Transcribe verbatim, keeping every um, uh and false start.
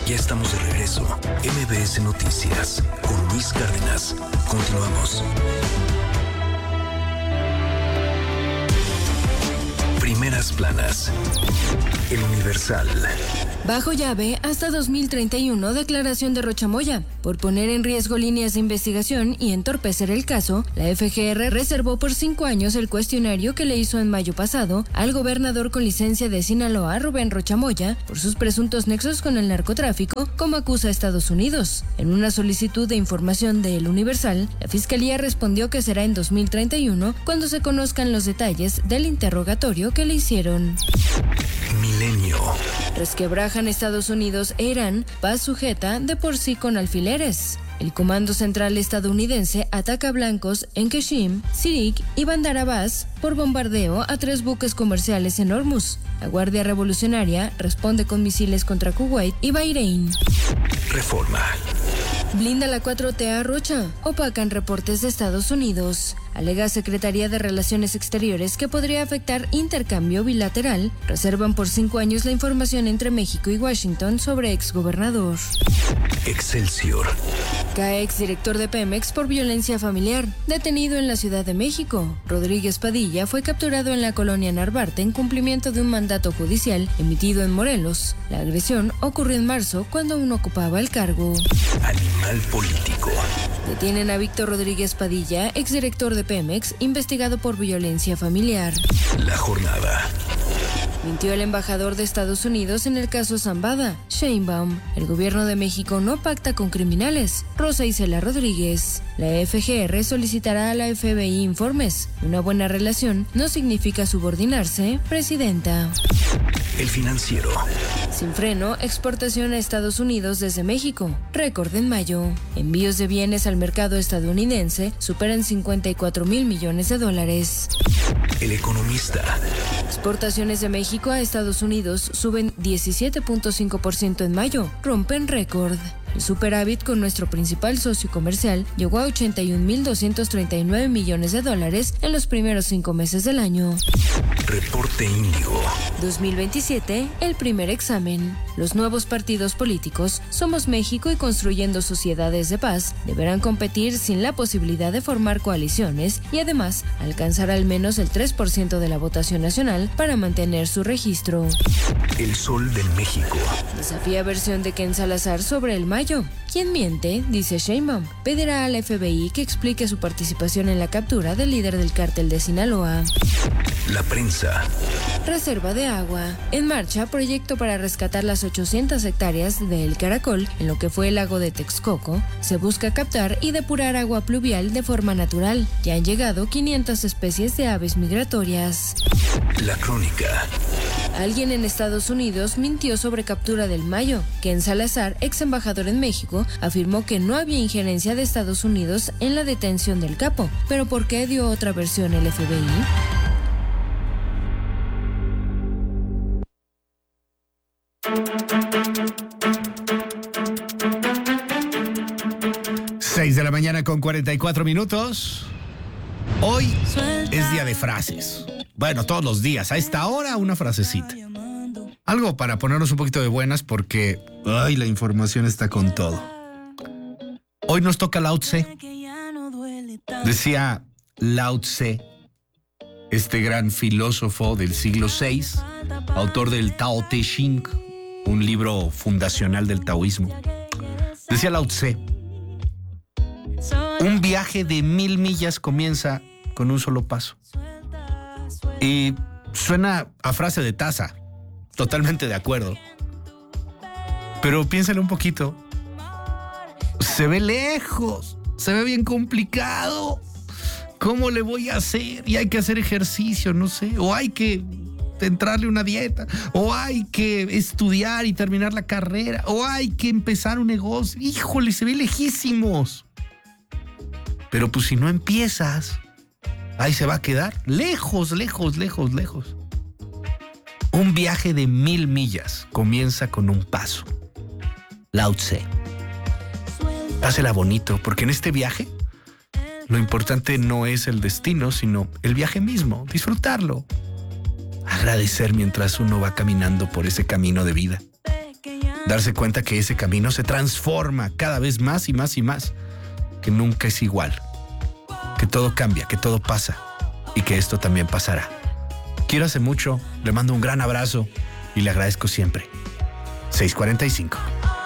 Ya estamos de regreso. M B S Noticias con Luis Cárdenas. Continuamos. Primeras planas. El Universal. Bajo llave hasta dos mil treinta y uno, declaración de Rocha Moya. Por poner en riesgo líneas de investigación y entorpecer el caso, la F G R reservó por cinco años el cuestionario que le hizo en mayo pasado al gobernador con licencia de Sinaloa, Rubén Rocha Moya, por sus presuntos nexos con el narcotráfico, como acusa a Estados Unidos. En una solicitud de información de El Universal, la Fiscalía respondió que será en dos mil treinta y uno cuando se conozcan los detalles del interrogatorio que le hicieron. Milenio. Resquebrajan Estados Unidos e Irán, paz sujeta de por sí con alfileres. El Comando Central estadounidense ataca a blancos en Kashim, Sirik y Bandar Abbas por bombardeo a tres buques comerciales en Hormuz. La Guardia Revolucionaria responde con misiles contra Kuwait y Bahrein. Reforma. Blinda la cuatro T a Rocha. Opacan reportes de Estados Unidos. Alega Secretaría de Relaciones Exteriores que podría afectar intercambio bilateral. Reservan por cinco años la información entre México y Washington sobre exgobernador. Excelsior. Cae exdirector de Pemex por violencia familiar. Detenido en la Ciudad de México. Rodríguez Padilla fue capturado en la colonia Narvarte en cumplimiento de un mandato judicial emitido en Morelos. La agresión ocurrió en marzo cuando aún ocupaba el cargo. Animal político. Detienen a Víctor Rodríguez Padilla, exdirector de Pemex, investigado por violencia familiar. La jornada. Mintió el embajador de Estados Unidos en el caso Zambada, Sheinbaum. El gobierno de México no pacta con criminales. Rosa Isela Rodríguez. La F G R solicitará a la F B I informes. Una buena relación no significa subordinarse, presidenta. El Financiero. Sin freno, exportación a Estados Unidos desde México. Récord en mayo. Envíos de bienes al mercado estadounidense superan cincuenta y cuatro mil millones de dólares. El Economista. Exportaciones de México a Estados Unidos suben diecisiete punto cinco por ciento en mayo. Rompen récord. El superávit con nuestro principal socio comercial llegó a ochenta y un mil doscientos treinta y nueve millones de dólares en los primeros cinco meses del año. Reporte Índigo. dos mil veintisiete, el primer examen. Los nuevos partidos políticos, Somos México y Construyendo Sociedades de Paz, deberán competir sin la posibilidad de formar coaliciones y además alcanzar al menos el tres por ciento de la votación nacional para mantener su registro. El Sol de México. Desafía versión de Ken Salazar sobre el mayo. ¿Quién miente? Dice Sheinbaum. Pedirá a la F B I que explique su participación en la captura del líder del cártel de Sinaloa. La prensa. Reserva de agua. En marcha, proyecto para rescatar las ochocientas hectáreas de El Caracol, en lo que fue el lago de Texcoco. Se busca captar y depurar agua pluvial de forma natural. Ya han llegado quinientas especies de aves migratorias. La Crónica. Alguien en Estados Unidos mintió sobre captura del Mayo. Ken Salazar, ex embajador en México, afirmó que no había injerencia de Estados Unidos en la detención del capo. ¿Pero por qué dio otra versión el F B I? seis de la mañana con cuarenta y cuatro minutos. Hoy es día de frases. Bueno, todos los días, a esta hora una frasecita. Algo para ponernos un poquito de buenas porque ay, la información está con todo. Hoy nos toca Lao Tse. Decía Lao Tse, este gran filósofo del siglo seis, autor del Tao Te Ching, un libro fundacional del taoísmo. Decía Lao Tse, un viaje de mil millas comienza con un solo paso. Y suena a frase de taza, totalmente de acuerdo. Pero piénsale un poquito. Se ve lejos, se ve bien complicado. ¿Cómo le voy a hacer? Y hay que hacer ejercicio, no sé. O hay que entrarle una dieta. O hay que estudiar y terminar la carrera. O hay que empezar un negocio. Híjole, se ve lejísimos. Pero pues si no empiezas, ahí se va a quedar lejos, lejos, lejos, lejos. Un viaje de mil millas comienza con un paso. Lao Tse. Pásela bonito, porque en este viaje lo importante no es el destino, sino el viaje mismo, disfrutarlo. Agradecer mientras uno va caminando por ese camino de vida. darse cuenta que ese camino se transforma cada vez más y más y más, que nunca es igual, que todo cambia, que todo pasa y que esto también pasará. Quiero hace mucho, le mando un gran abrazo y le agradezco siempre. seis cuarenta y cinco.